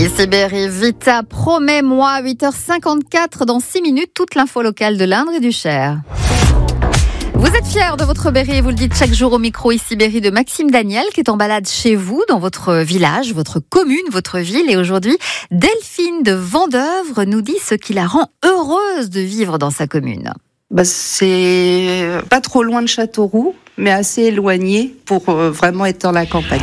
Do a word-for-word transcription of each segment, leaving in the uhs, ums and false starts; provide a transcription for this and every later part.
Ici Berry, Vita, promets-moi, huit heures cinquante-quatre, dans six minutes, toute l'info locale de l'Indre et du Cher. Vous êtes fiers de votre Berry et vous le dites chaque jour au micro, ici Berry de Maxime Daniel qui est en balade chez vous, dans votre village, votre commune, votre ville. Et aujourd'hui, Delphine de Vendeuvre nous dit ce qui la rend heureuse de vivre dans sa commune. Bah, c'est pas trop loin de Châteauroux, mais assez éloigné pour vraiment être dans la campagne.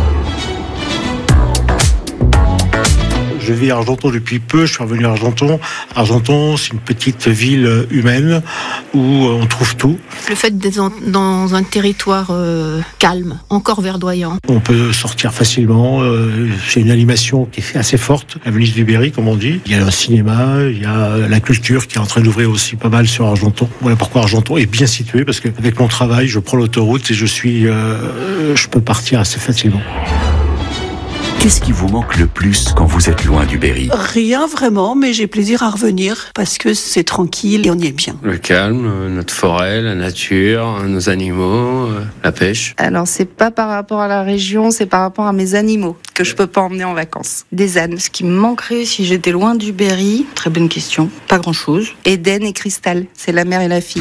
Je vis à Argenton depuis peu, je suis revenu à Argenton. Argenton, c'est une petite ville humaine où on trouve tout. Le fait d'être dans un territoire euh, calme, encore verdoyant. On peut sortir facilement, euh, c'est une animation qui est assez forte, la Venise du Berry, comme on dit. Il y a un cinéma, il y a la culture qui est en train d'ouvrir aussi pas mal sur Argenton. Voilà pourquoi Argenton est bien situé, parce qu'avec mon travail, je prends l'autoroute et je suis, euh, je peux partir assez facilement. Qu'est-ce qui vous manque le plus quand vous êtes loin du Berry ? Rien vraiment, mais j'ai plaisir à revenir parce que c'est tranquille et on y est bien. Le calme, notre forêt, la nature, nos animaux, la pêche. Alors c'est pas par rapport à la région, c'est par rapport à mes animaux que je peux pas emmener en vacances. Des ânes. Ce qui me manquerait si j'étais loin du Berry, très bonne question, pas grand chose. Eden et Cristal, c'est la mère et la fille.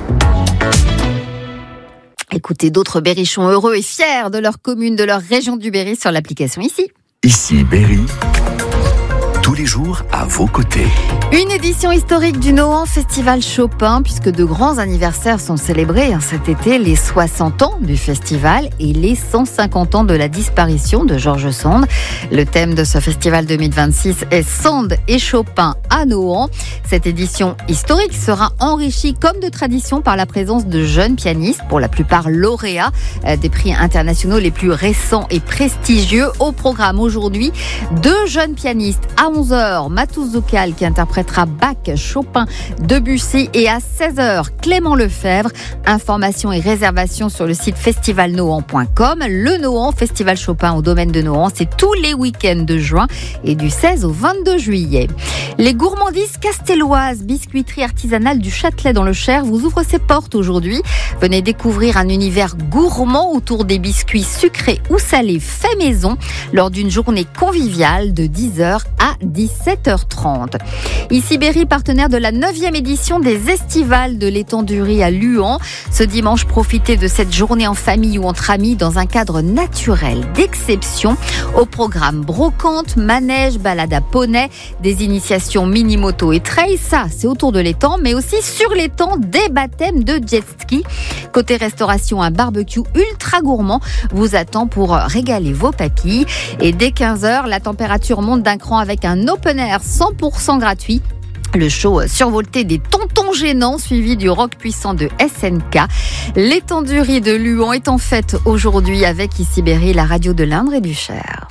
Écoutez d'autres berrichons heureux et fiers de leur commune, de leur région du Berry sur l'application ici. Ici Berry, tous les jours à vos côtés. Une édition historique du Nohant Festival Chopin, puisque de grands anniversaires sont célébrés cet été, les soixante ans du festival et les cent cinquante ans de la disparition de George Sand. Le thème de ce festival deux mille vingt-six est Sand et Chopin à Nohant. Cette édition historique sera enrichie comme de tradition par la présence de jeunes pianistes, pour la plupart lauréats des prix internationaux les plus récents et prestigieux. Au programme aujourd'hui, deux jeunes pianistes à onze heures, Mathous Zoukal qui interprétera Bach, Chopin, Debussy, et à seize heures, Clément Lefebvre. Informations et réservations sur le site festival nohant point com. Le Nohant Festival Chopin au domaine de Nohant, c'est tous les week-ends de juin et du seize au vingt-deux juillet. Les gourmandises castelloises, biscuiterie artisanale du Châtelet dans le Cher, vous ouvre ses portes aujourd'hui. Venez découvrir un univers gourmand autour des biscuits sucrés ou salés faits maison lors d'une journée conviviale de dix heures à dix-sept heures trente. Ici Berry, partenaire de la neuvième édition des Estivales de l'étang du Riz à Luant. Ce dimanche, profitez de cette journée en famille ou entre amis dans un cadre naturel d'exception. Au programme brocante, manège, balade à poney, des initiations mini-moto et trail. Ça, c'est autour de l'étang, mais aussi sur l'étang, des baptêmes de jet ski. Côté restauration, un barbecue ultra gourmand vous attend pour régaler vos papilles. Et dès quinze heures, la température monte d'un cran avec un open air cent pour cent gratuit. Le show survolté des tontons gênants, suivi du rock puissant de S N K. L'étang du Riz de Luant est en fête aujourd'hui avec Ici Berry, la radio de l'Indre et du Cher.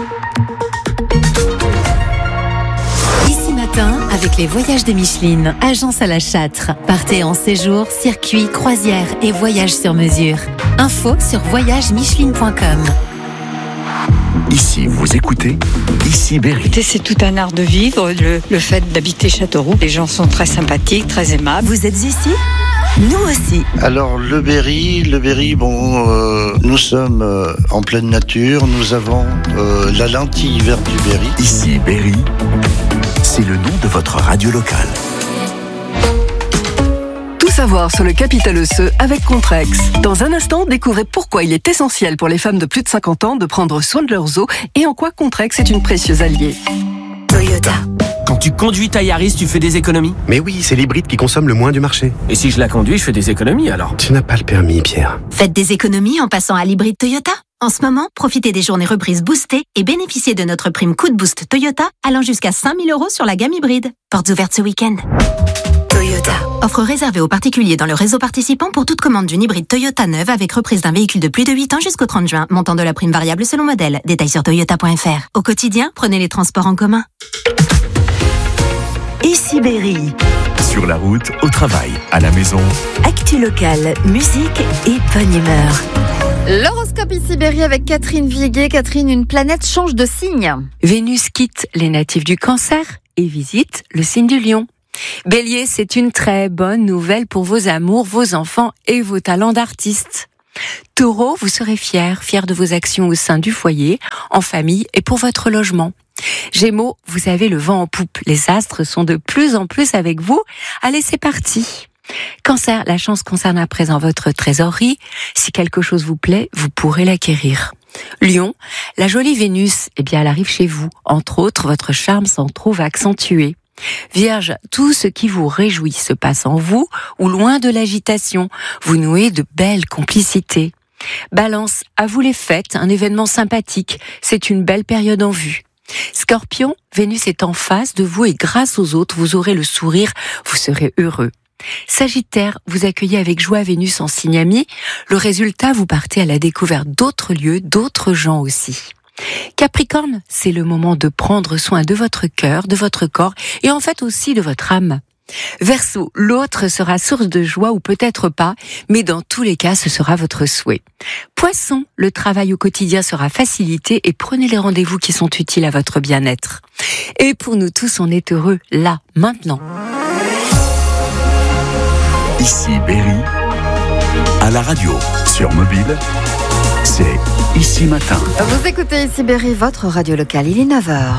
Ici matin, avec les voyages de Micheline, agence à la Châtre. Partez en séjour, circuit, croisière et voyage sur mesure. Info sur voyage micheline point com. Ici, vous écoutez Ici Berry. C'est tout un art de vivre, le, le fait d'habiter Châteauroux. Les gens sont très sympathiques, très aimables. Vous êtes ici ? Nous aussi. Alors le Berry, le Berry, bon, euh, nous sommes euh, en pleine nature. Nous avons euh, la lentille verte du Berry. Ici Berry, c'est le nom de votre radio locale. Tout savoir sur le capital osseux avec Contrex. Dans un instant, découvrez pourquoi il est essentiel pour les femmes de plus de cinquante ans de prendre soin de leurs os et en quoi Contrex est une précieuse alliée. Toyota. Quand tu conduis ta Yaris, tu fais des économies ? Mais oui, c'est l'hybride qui consomme le moins du marché. Et si je la conduis, je fais des économies alors ? Tu n'as pas le permis, Pierre. Faites des économies en passant à l'hybride Toyota. En ce moment, profitez des journées reprises boostées et bénéficiez de notre prime coup de boost Toyota allant jusqu'à cinq mille euros sur la gamme hybride. Portes ouvertes ce week-end. Toyota. Offre réservée aux particuliers dans le réseau participant pour toute commande d'une hybride Toyota neuve avec reprise d'un véhicule de plus de huit ans jusqu'au trente juin. Montant de la prime variable selon modèle. Détails sur toyota point f r. Au quotidien, prenez les transports en commun. Ici Berry. Sur la route, au travail, à la maison. Actu locale, musique et bonne humeur. L'horoscope Ici Berry avec Catherine Viguet. Catherine, une planète change de signe. Vénus quitte les natifs du Cancer et visite le signe du Lion. Bélier, c'est une très bonne nouvelle pour vos amours, vos enfants et vos talents d'artiste. Taureau, vous serez fier, fier de vos actions au sein du foyer, en famille et pour votre logement. Gémeaux, vous avez le vent en poupe. Les astres sont de plus en plus avec vous. Allez, c'est parti. Cancer, la chance concerne à présent votre trésorerie. Si quelque chose vous plaît, vous pourrez l'acquérir. Lion, la jolie Vénus, eh bien, elle arrive chez vous. Entre autres, votre charme s'en trouve accentué. Vierge, tout ce qui vous réjouit se passe en vous ou loin de l'agitation. Vous nouez de belles complicités. Balance, à vous les fêtes, un événement sympathique. C'est une belle période en vue. Scorpion, Vénus est en face de vous et grâce aux autres, vous aurez le sourire, vous serez heureux. Sagittaire, vous accueillez avec joie Vénus en signe ami. Le résultat, vous partez à la découverte d'autres lieux, d'autres gens aussi. Capricorne, c'est le moment de prendre soin de votre cœur, de votre corps et en fait aussi de votre âme. Verseau, l'autre sera source de joie ou peut-être pas, mais dans tous les cas, ce sera votre souhait. Poisson, le travail au quotidien sera facilité et prenez les rendez-vous qui sont utiles à votre bien-être. Et pour nous tous, on est heureux là, maintenant. Ici Berry, à la radio, sur mobile, c'est Ici Matin. Vous écoutez Ici Berry, votre radio locale, il est neuf heures.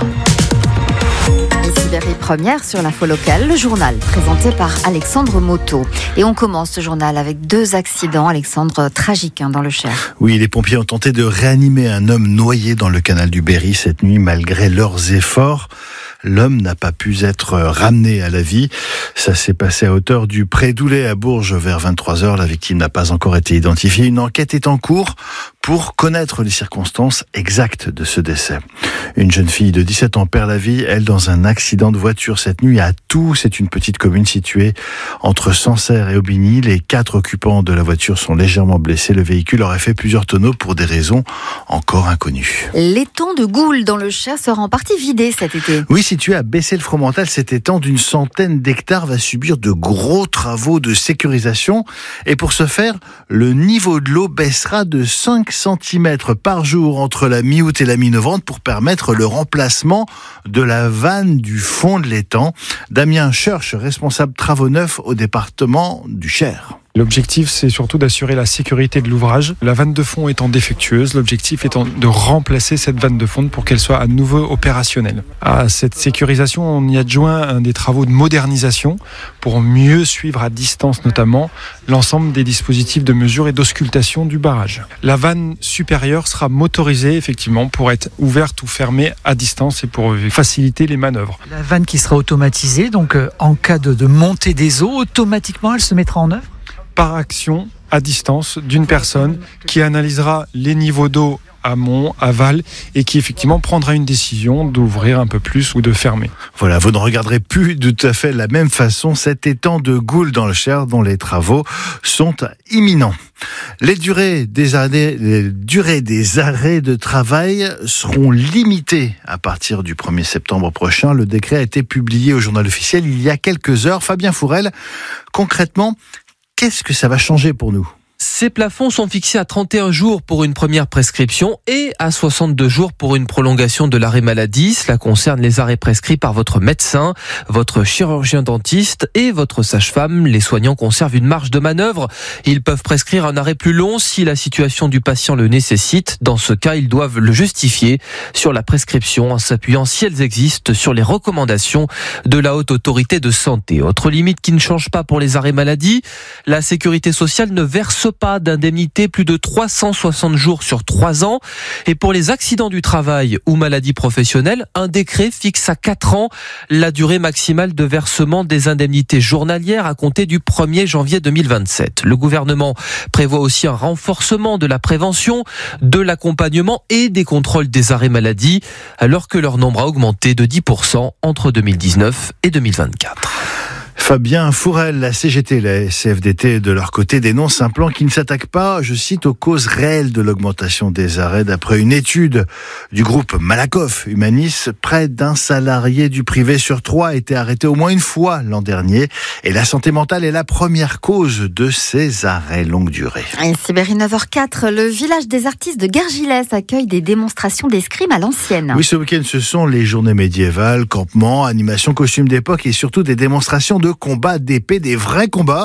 Ici Berry, première sur l'info locale, le journal présenté par Alexandre Moto. Et on commence ce journal avec deux accidents, Alexandre, tragiques hein, dans le Cher. Oui, les pompiers ont tenté de réanimer un homme noyé dans le canal du Berry cette nuit malgré leurs efforts. L'homme n'a pas pu être ramené à la vie. Ça s'est passé à hauteur du Pré d'Oulet à Bourges vers vingt-trois heures. La victime n'a pas encore été identifiée. Une enquête est en cours pour connaître les circonstances exactes de ce décès. Une jeune fille de dix-sept ans perd la vie, elle, dans un accident de voiture cette nuit à Toux. C'est une petite commune située entre Sancerre et Aubigny. Les quatre occupants de la voiture sont légèrement blessés. Le véhicule aurait fait plusieurs tonneaux pour des raisons encore inconnues. L'étang de Goules dans le Cher sera en partie vidé cet été. Oui, situé à Bessay-le-Fromental, cet étang d'une centaine d'hectares va subir de gros travaux de sécurisation. Et pour ce faire, le niveau de l'eau baissera de cinq centimètres par jour entre la mi-août et la mi-novembre pour permettre le remplacement de la vanne du fond de l'étang. Damien Cherche, responsable travaux neufs au département du Cher. L'objectif, c'est surtout d'assurer la sécurité de l'ouvrage. La vanne de fond étant défectueuse, l'objectif étant de remplacer cette vanne de fond pour qu'elle soit à nouveau opérationnelle. À cette sécurisation, on y adjoint des travaux de modernisation pour mieux suivre à distance notamment l'ensemble des dispositifs de mesure et d'auscultation du barrage. La vanne supérieure sera motorisée effectivement pour être ouverte ou fermée à distance et pour faciliter les manœuvres. La vanne qui sera automatisée, donc euh, en cas de, de montée des eaux, automatiquement elle se mettra en œuvre ? Par action, à distance, d'une personne qui analysera les niveaux d'eau amont, aval, et qui effectivement prendra une décision d'ouvrir un peu plus ou de fermer. Voilà, vous ne regarderez plus de tout à fait de la même façon cet étang de Goules dans le Cher dont les travaux sont imminents. Les durées des arrêts, les durées des arrêts de travail seront limitées à partir du premier septembre prochain. Le décret a été publié au journal officiel il y a quelques heures. Fabien Fourel, concrètement, qu'est-ce que ça va changer pour nous ? Ces plafonds sont fixés à trente et un jours pour une première prescription et à soixante-deux jours pour une prolongation de l'arrêt maladie. Cela concerne les arrêts prescrits par votre médecin, votre chirurgien dentiste et votre sage-femme. Les soignants conservent une marge de manœuvre. Ils peuvent prescrire un arrêt plus long si la situation du patient le nécessite. Dans ce cas, ils doivent le justifier sur la prescription en s'appuyant, si elles existent, sur les recommandations de la Haute Autorité de Santé. Autre limite qui ne change pas pour les arrêts maladie, la Sécurité sociale ne verse pas d'indemnité plus de trois cent soixante jours sur trois ans. Et pour les accidents du travail ou maladies professionnelles, un décret fixe à quatre ans la durée maximale de versement des indemnités journalières à compter du premier janvier deux mille vingt-sept. Le gouvernement prévoit aussi un renforcement de la prévention, de l'accompagnement et des contrôles des arrêts maladie, alors que leur nombre a augmenté de dix pour cent entre deux mille dix-neuf et deux mille vingt-quatre. Fabien Fourel, la C G T, la C F D T, de leur côté, dénonce un plan qui ne s'attaque pas, je cite, aux causes réelles de l'augmentation des arrêts. D'après une étude du groupe Malakoff Humanis, près d'un salarié du privé sur trois a été arrêté au moins une fois l'an dernier. Et la santé mentale est la première cause de ces arrêts longue durée. Et c'est Berry neuf heures quatre, le village des artistes de Gargilès accueille des démonstrations d'escrime à l'ancienne. Oui, ce week-end, ce sont les journées médiévales, campements, animations, costumes d'époque et surtout des démonstrations de combats d'épée, des vrais combats,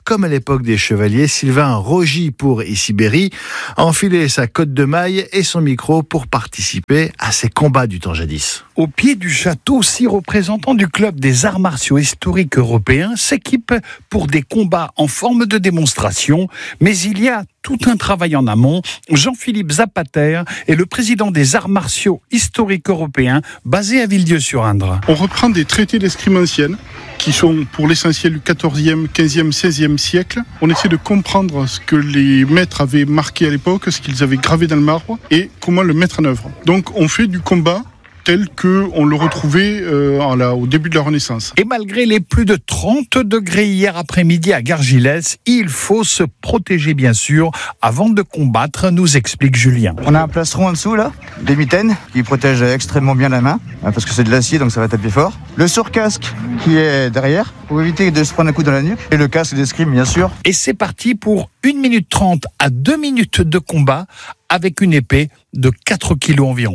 comme à l'époque des chevaliers, Sylvain Rogy pour Ici Berry a enfilé sa cotte de maille et son micro pour participer à ces combats du temps jadis. Au pied du château, six représentants du club des arts martiaux historiques européens s'équipent pour des combats en forme de démonstration, mais il y a tout un travail en amont. Jean-Philippe Zapater est le président des arts martiaux historiques européens basé à Villedieu-sur-Indre. On reprend des traités d'escrime ancienne qui sont pour l'essentiel du quatorzième, quinzième, seizième siècle. On essaie de comprendre ce que les maîtres avaient marqué à l'époque, ce qu'ils avaient gravé dans le marbre et comment le mettre en œuvre. Donc on fait du combat tel qu'on le retrouvait euh, au début de la Renaissance. Et malgré les plus de trente degrés hier après-midi à Gargilès, il faut se protéger bien sûr avant de combattre, nous explique Julien. On a un plastron en dessous là, des mitaines qui protègent extrêmement bien la main, hein, parce que c'est de l'acier donc ça va taper fort. Le surcasque qui est derrière pour éviter de se prendre un coup dans la nuque. Et le casque d'escrime bien sûr. Et c'est parti pour une minute trente à deux minutes de combat avec une épée de quatre kilos environ.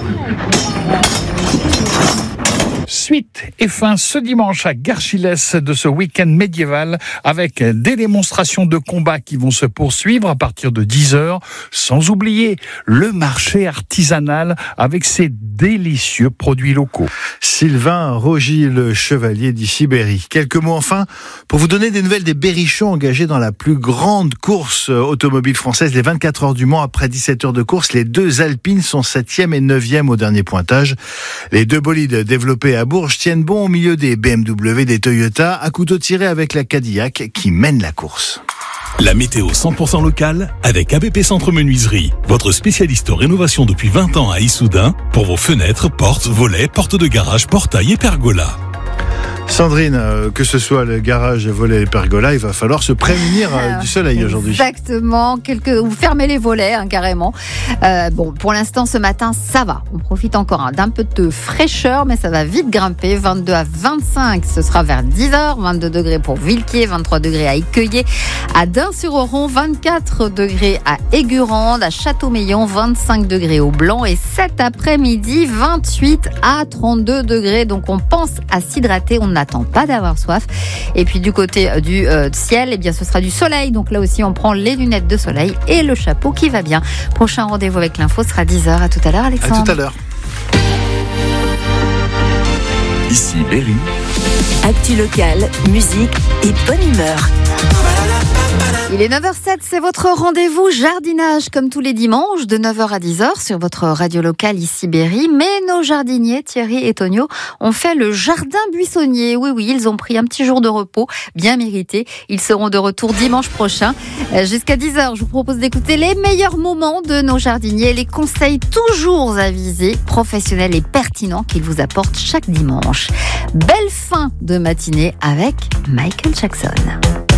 Suite et fin ce dimanche à Gargilès de ce week-end médiéval avec des démonstrations de combat qui vont se poursuivre à partir de dix heures, sans oublier le marché artisanal avec ses délicieux produits locaux. Sylvain Rogy, le chevalier d'Ici Berry. Quelques mots enfin pour vous donner des nouvelles des berrichons engagés dans la plus grande course automobile française, les vingt-quatre heures du Mans. Après dix-sept heures de course, les deux Alpines sont septième et neuvième au dernier pointage. Les deux bolides développés à Bourges tiennent bon au milieu des B M W, des Toyota, à couteau tiré avec la Cadillac qui mène la course. La météo cent pour cent locale avec A B P Centre Menuiserie, votre spécialiste rénovation depuis vingt ans à Issoudun pour vos fenêtres, portes, volets, portes de garage, portails et pergolas. Sandrine, euh, que ce soit le garage, volet et pergola, il va falloir se prémunir euh, du soleil aujourd'hui. Exactement, quelques... vous fermez les volets hein, carrément. Euh, bon, pour l'instant ce matin ça va, on profite encore hein, d'un peu de fraîcheur, mais ça va vite grimper, vingt-deux à vingt-cinq, ce sera vers dix heures, vingt-deux degrés pour Villequier, vingt-trois degrés à Écueillé, à Dain-sur-Oron, vingt-quatre degrés à Aigurande, à Châteaumeillon, vingt-cinq degrés au Blanc et cet après-midi, vingt-huit à trente-deux degrés, donc on pense à s'hydrater, on n'attend pas d'avoir soif. Et puis du côté du euh, ciel, eh bien ce sera du soleil. Donc là aussi, on prend les lunettes de soleil et le chapeau qui va bien. Prochain rendez-vous avec l'info sera dix heures. À tout à l'heure, Alexandre. À tout à l'heure. Ici Berry. Actu locale, musique et bonne humeur. Il est neuf heures zéro sept, c'est votre rendez-vous jardinage comme tous les dimanches de neuf heures à dix heures sur votre radio locale Ici Berry. Mais nos jardiniers Thierry et Tonio ont fait le jardin buissonnier. Oui, oui, ils ont pris un petit jour de repos, bien mérité. Ils seront de retour dimanche prochain. Jusqu'à dix heures, je vous propose d'écouter les meilleurs moments de nos jardiniers, les conseils toujours avisés, professionnels et pertinents qu'ils vous apportent chaque dimanche. Belle fin de matinée avec Michael Jackson.